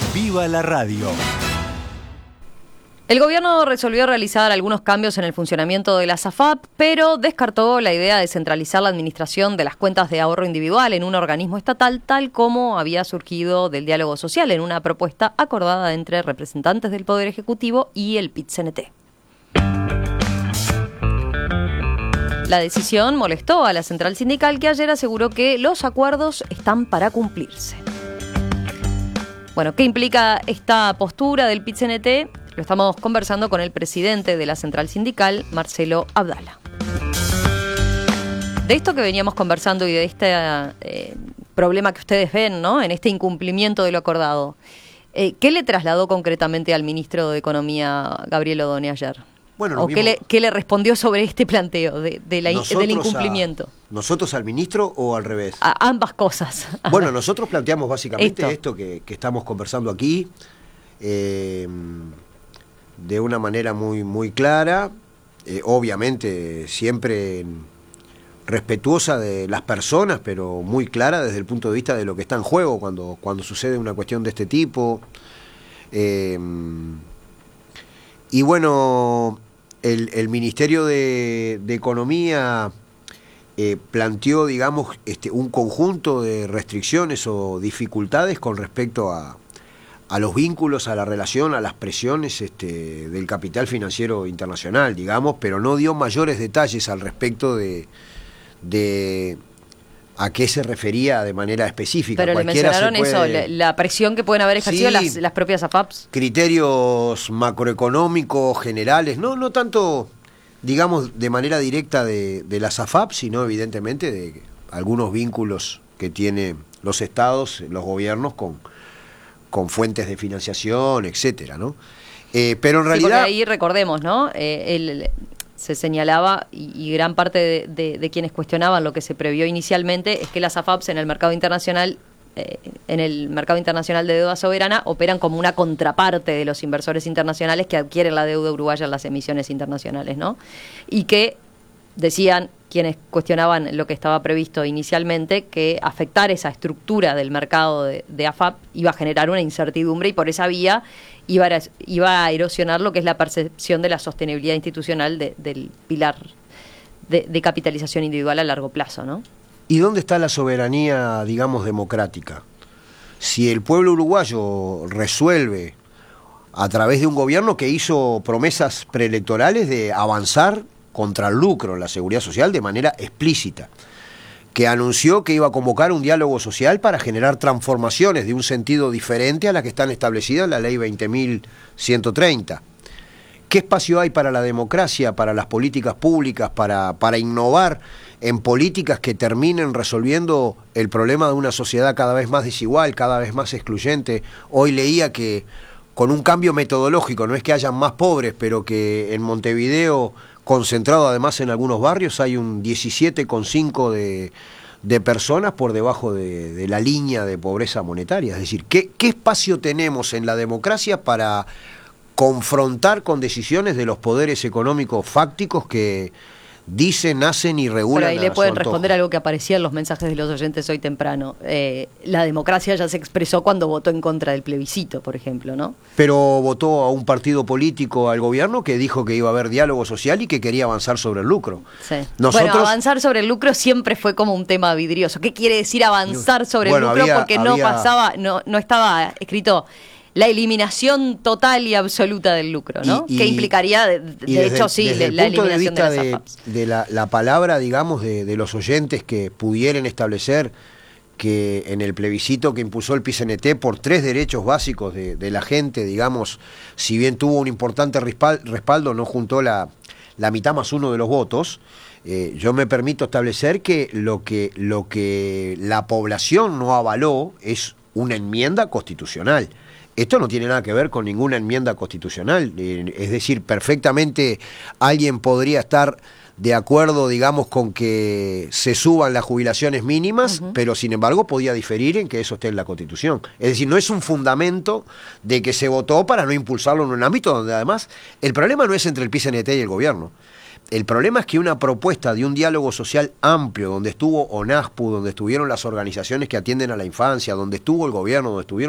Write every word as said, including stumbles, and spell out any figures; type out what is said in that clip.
Viva la radio. El gobierno resolvió realizar algunos cambios en el funcionamiento de las A F A P, pero descartó la idea de centralizar la administración de las cuentas de ahorro individual en un organismo estatal, tal como había surgido del diálogo social en una propuesta acordada entre representantes del Poder Ejecutivo y el P I T C N T. La decisión molestó a la central sindical, que ayer aseguró que los acuerdos están para cumplirse. Bueno, ¿qué implica esta postura del P I T C N T? Lo estamos conversando con el presidente de la central sindical, Marcelo Abdala. De esto que veníamos conversando y de este eh, problema que ustedes ven, ¿no?, en este incumplimiento de lo acordado, eh, ¿qué le trasladó concretamente al ministro de Economía, Gabriel Odone, ayer? Bueno, ¿O qué le, qué le respondió sobre este planteo de, de la, del incumplimiento? A, ¿Nosotros al ministro o al revés? A ambas cosas. Bueno, nosotros planteamos básicamente esto, esto que, que estamos conversando aquí, eh, de una manera muy, muy clara, eh, obviamente siempre respetuosa de las personas, pero muy clara desde el punto de vista de lo que está en juego cuando, cuando sucede una cuestión de este tipo. Eh, y bueno, el, el Ministerio de, de Economía eh, planteó, digamos, este, un conjunto de restricciones o dificultades con respecto a a los vínculos, a la relación, a las presiones este, del capital financiero internacional, digamos, pero no dio mayores detalles al respecto de, de a qué se refería de manera específica. Pero Cualquiera le mencionaron puede... eso, la, la presión que pueden haber ejercido sí, las, las propias A F A Ps. Criterios macroeconómicos generales, no, no tanto, digamos, de manera directa de, de las A F A P, sino evidentemente de algunos vínculos que tienen los estados, los gobiernos con... con fuentes de financiación, etcétera, ¿no? Eh, pero en sí, realidad... Porque ahí recordemos, ¿no? Eh, el, se señalaba, y, y gran parte de, de, de quienes cuestionaban lo que se previó inicialmente, es que las A F A Ps en el mercado internacional, eh, en el mercado internacional de deuda soberana, operan como una contraparte de los inversores internacionales que adquieren la deuda uruguaya en las emisiones internacionales, ¿no? Y que decían quienes cuestionaban lo que estaba previsto inicialmente, que afectar esa estructura del mercado de, de A F A P iba a generar una incertidumbre y por esa vía iba a, iba a erosionar lo que es la percepción de la sostenibilidad institucional de, del pilar de, de capitalización individual a largo plazo, ¿no? ¿Y dónde está la soberanía, digamos, democrática? Si el pueblo uruguayo resuelve a través de un gobierno que hizo promesas preelectorales de avanzar contra el lucro en la seguridad social de manera explícita, que anunció que iba a convocar un diálogo social para generar transformaciones de un sentido diferente a las que están establecidas en la ley veinte mil ciento treinta. ¿Qué espacio hay para la democracia, para las políticas públicas, para, para innovar en políticas que terminen resolviendo el problema de una sociedad cada vez más desigual, cada vez más excluyente? Hoy leía que con un cambio metodológico, no es que hayan más pobres, pero que en Montevideo, concentrado además en algunos barrios, hay un diecisiete coma cinco de, de personas por debajo de, de la línea de pobreza monetaria. Es decir, ¿qué, ¿qué espacio tenemos en la democracia para confrontar con decisiones de los poderes económicos fácticos que dicen, hacen y regulan? Pero ahí le pueden responder algo que aparecía en los mensajes de los oyentes hoy temprano. Eh, la democracia ya se expresó cuando votó en contra del plebiscito, por ejemplo, ¿no? Pero votó a un partido político al gobierno que dijo que iba a haber diálogo social y que quería avanzar sobre el lucro. Sí. Nosotros... Bueno, avanzar sobre el lucro siempre fue como un tema vidrioso. ¿Qué quiere decir avanzar sobre bueno, el lucro? había, Porque no había... pasaba, no, no estaba escrito la eliminación total y absoluta del lucro, ¿no? Y, y, que implicaría, de, de desde, hecho, sí, desde la el punto eliminación de, vista de las de, A F A Ps. de la, la palabra, digamos, de, de los oyentes que pudieran establecer que en el plebiscito que impulsó el P I C N T por tres derechos básicos de, de la gente, digamos, si bien tuvo un importante respaldo, no juntó la, la mitad más uno de los votos. Eh, yo me permito establecer que lo que lo que la población no avaló es una enmienda constitucional. Esto no tiene nada que ver con ninguna enmienda constitucional, eh, es decir, perfectamente alguien podría estar de acuerdo, digamos, con que se suban las jubilaciones mínimas, uh-huh. pero sin embargo podía diferir en que eso esté en la Constitución. Es decir, no es un fundamento de que se votó para no impulsarlo en un ámbito donde además el problema no es entre el P I C N T y el gobierno. El problema es que una propuesta de un diálogo social amplio, donde estuvo ONASPU, donde estuvieron las organizaciones que atienden a la infancia, donde estuvo el gobierno, donde estuvieron